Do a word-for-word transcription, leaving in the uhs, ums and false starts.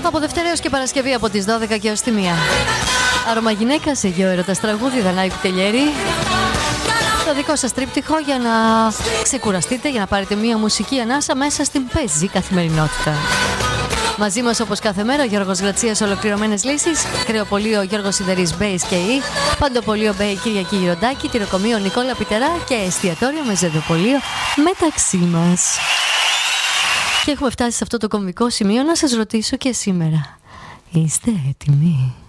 Από Δευτέρα έως και Παρασκευή από τις δώδεκα και έως τη μία. Αρωμαγυναίκα σε γιο έρωτας τραγούδι, Δανάη Κουτελιέρη. Το δικό σας τρίπτυχο για να ξεκουραστείτε, για να πάρετε μια μουσική ανάσα μέσα στην πεζή καθημερινότητα. Μαζί μας όπως κάθε μέρα ο Γιώργος Γρατσίας, ολοκληρωμένες λύσεις, κρεοπολείο Γιώργος Σιδερής Μπέις και Ι, παντοπολείο Μπέι Κυριακή Γυροντάκη, τυροκομείο Νικόλα Πιτερά και εστιατόριο με ζεδοπολείο μεταξύ μας. Και έχουμε φτάσει σε αυτό το κομβικό σημείο να σας ρωτήσω και σήμερα. Είστε έτοιμοι?